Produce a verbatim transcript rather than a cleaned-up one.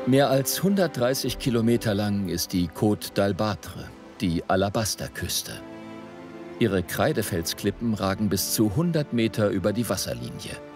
Mehr als hundertdreißig Kilometer lang ist die Côte d'Albâtre, die Alabasterküste. Ihre Kreidefelsklippen ragen bis zu hundert Meter über die Wasserlinie.